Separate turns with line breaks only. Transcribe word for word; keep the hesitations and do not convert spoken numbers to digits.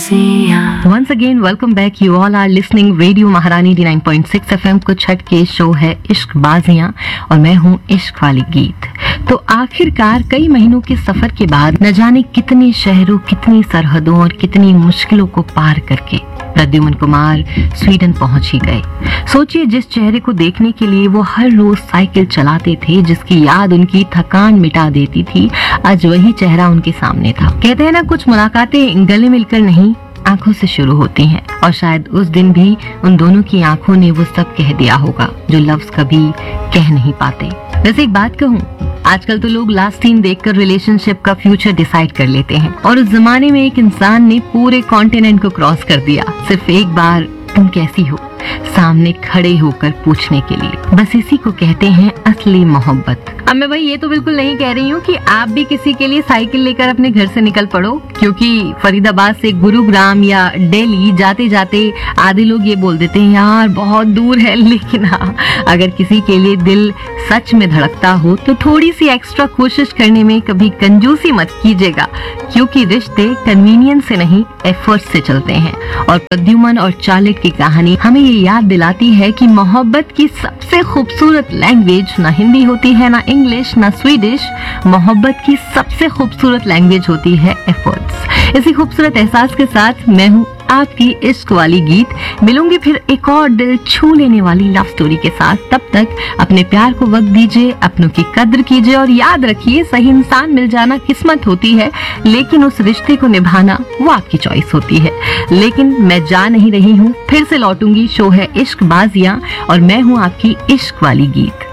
Once again, welcome back. You all are listening Radio Maharani ninety nine point six F M. कुछ हट के show है इश्क बाजियां और मैं हूँ इश्क वाली गीत। तो आखिरकार कई महीनों के सफर के बाद न जाने कितने शहरों, कितनी सरहदों और कितनी मुश्किलों को पार करके प्रद्युमन कुमार स्वीडन पहुंच ही गए। सोचिए, जिस चेहरे को देखने के लिए वो हर रोज साइकिल चलाते थे, जिसकी याद उनकी थकान मिटा देती थी, आज वही चेहरा उनके सामने था। कहते हैं ना, कुछ मुलाकातें गले मिलकर नहीं, आंखों से शुरू होती हैं। और शायद उस दिन भी उन दोनों की आंखों ने वो सब कह दिया होगा जो लफ्ज कभी कह नहीं पाते। वैसे एक बात कहूँ, आजकल तो लोग लास्ट सीन देखकर रिलेशनशिप का फ्यूचर डिसाइड कर लेते हैं, और उस जमाने में एक इंसान ने पूरे कॉन्टिनेंट को क्रॉस कर दिया सिर्फ एक बार तुम कैसी हो सामने खड़े होकर पूछने के लिए। बस इसी को कहते हैं असली मोहब्बत। अब मैं भाई ये तो बिल्कुल नहीं कह रही हूँ कि आप भी किसी के लिए साइकिल लेकर अपने घर से निकल पड़ो, क्योंकि फरीदाबाद से गुरुग्राम या दिल्ली जाते जाते आधे लोग ये बोल देते हैं यार बहुत दूर है। लेकिन हाँ, अगर किसी के लिए दिल सच में धड़कता हो तो थोड़ी सी एक्स्ट्रा कोशिश करने में कभी कंजूसी मत कीजिएगा, क्योंकि रिश्ते कन्वीनियंस से नहीं एफर्ट से चलते हैं। और प्रद्युमन और चार्लेट की कहानी हमें ये याद दिलाती है कि मोहब्बत की सबसे खूबसूरत लैंग्वेज ना हिंदी होती है, ना इंग्लिश, ना स्वीडिश। मोहब्बत की सबसे खूबसूरत लैंग्वेज होती है एफर्ट्स। इसी खूबसूरत एहसास के साथ मैं हूँ आपकी इश्क वाली गीत। मिलूंगी फिर एक और दिल छू लेने वाली लव स्टोरी के साथ। तब तक अपने प्यार को वक्त दीजिए, अपनों की कद्र कीजिए, और याद रखिए, सही इंसान मिल जाना किस्मत होती है, लेकिन उस रिश्ते को निभाना वो आपकी चॉइस होती है। लेकिन मैं जा नहीं रही हूँ, फिर से लौटूंगी। शो है इश्क बाजियां और मैं हूँ आपकी इश्क वाली गीत।